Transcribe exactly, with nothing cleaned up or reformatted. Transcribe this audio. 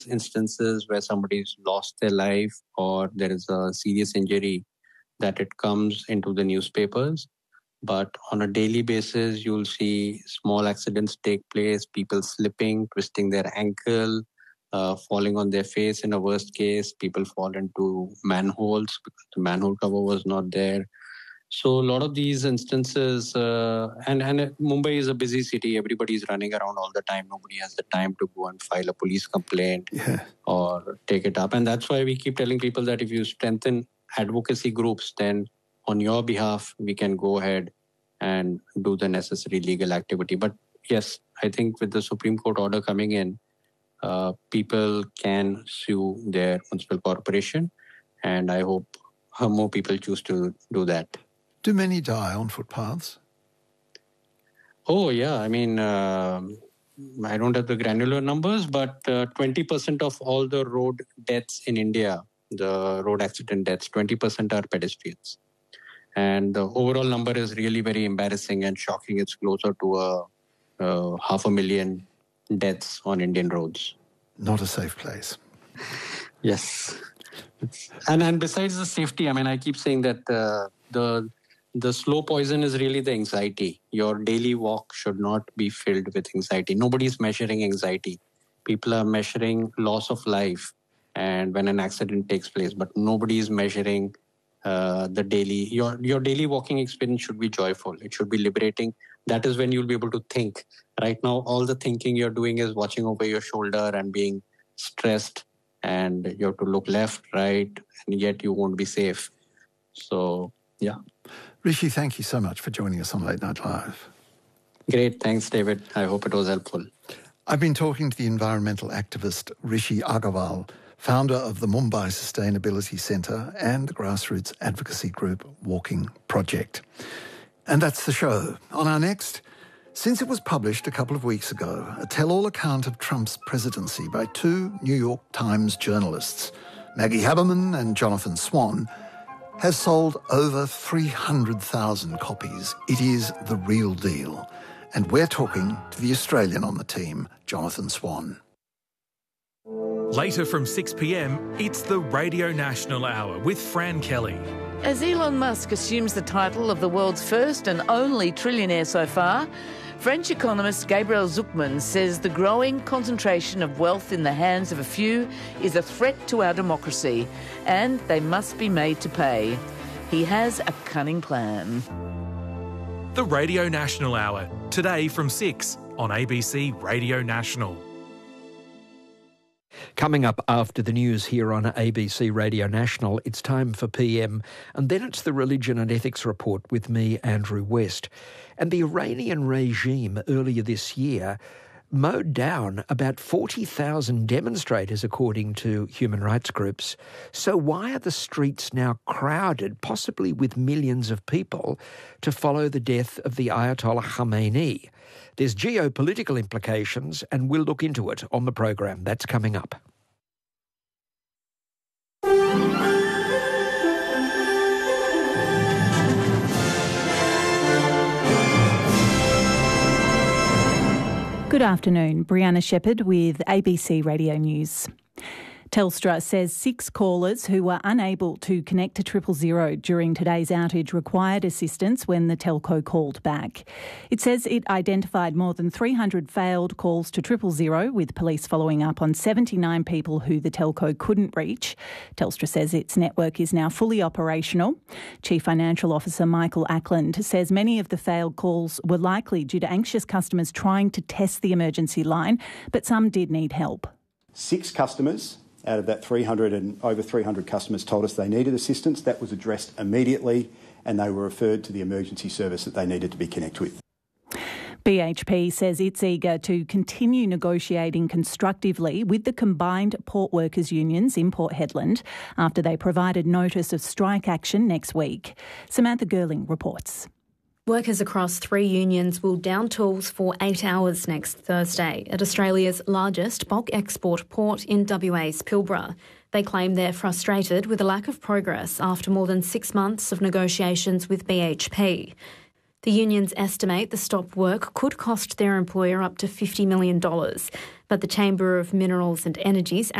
instances where somebody's lost their life or there is a serious injury that it comes into the newspapers. But on a daily basis, you'll see small accidents take place, people slipping, twisting their ankle, uh, falling on their face in a worst case. People fall into manholes because the manhole cover was not there. So a lot of these instances, uh, and, and Mumbai is a busy city. Everybody is running around all the time. Nobody has the time to go and file a police complaint yeah. or take it up. And that's why we keep telling people that if you strengthen advocacy groups, then on your behalf, we can go ahead and do the necessary legal activity. But yes, I think with the Supreme Court order coming in, uh, people can sue their municipal corporation. And I hope more people choose to do that. Do many die on footpaths? Oh, yeah. I mean, uh, I don't have the granular numbers, but uh, twenty percent of all the road deaths in India, the road accident deaths, twenty percent are pedestrians. And the overall number is really very embarrassing and shocking. It's closer to a, a half a million deaths on Indian roads. Not a safe place. Yes. And and besides the safety, I mean, I keep saying that uh, the the slow poison is really the anxiety. Your daily walk should not be filled with anxiety. Nobody's measuring anxiety. People are measuring loss of life and when an accident takes place, but nobody is measuring uh, the daily. Your your daily walking experience should be joyful. It should be liberating. That is when you'll be able to think. Right now, all the thinking you're doing is watching over your shoulder and being stressed. And you have to look left, right, and yet you won't be safe. So, yeah. Rishi, thank you so much for joining us on Late Night Live. Great. Thanks, David. I hope it was helpful. I've been talking to the environmental activist Rishi Agarwal, founder of the Mumbai Sustainability Centre and the grassroots advocacy group Walking Project. And that's the show. On our next... Since it was published a couple of weeks ago, a tell-all account of Trump's presidency by two New York Times journalists, Maggie Haberman and Jonathan Swan, has sold over three hundred thousand copies. It is the real deal. And we're talking to the Australian on the team, Jonathan Swan. Later from six p m, it's the Radio National Hour with Fran Kelly. As Elon Musk assumes the title of the world's first and only trillionaire so far, French economist Gabriel Zucman says the growing concentration of wealth in the hands of a few is a threat to our democracy, and they must be made to pay. He has a cunning plan. The Radio National Hour, today from six on A B C Radio National. Coming up after the news here on A B C Radio National, it's time for P M, and then it's the Religion and Ethics Report with me, Andrew West. And the Iranian regime earlier this year mowed down about forty thousand demonstrators, according to human rights groups. So why are the streets now crowded, possibly with millions of people, to follow the death of the Ayatollah Khamenei? There's geopolitical implications, and we'll look into it on the program. That's coming up. Good afternoon. Brianna Shepherd with A B C Radio News. Telstra says six callers who were unable to connect to triple zero during today's outage required assistance when the telco called back. It says it identified more than three hundred failed calls to triple zero, with police following up on seventy-nine people who the telco couldn't reach. Telstra says its network is now fully operational. Chief Financial Officer Michael Ackland says many of the failed calls were likely due to anxious customers trying to test the emergency line, but some did need help. Six customers out of that three hundred and over three hundred customers told us they needed assistance. That was addressed immediately and they were referred to the emergency service that they needed to be connected with. B H P says it's eager to continue negotiating constructively with the combined port workers unions in Port Hedland after they provided notice of strike action next week. Samantha Girling reports. Workers across three unions will down tools for eight hours next Thursday at Australia's largest bulk export port in W A's Pilbara. They claim they're frustrated with the lack of progress after more than six months of negotiations with B H P. The unions estimate the stop work could cost their employer up to fifty million dollars, but the Chamber of Minerals and Energy's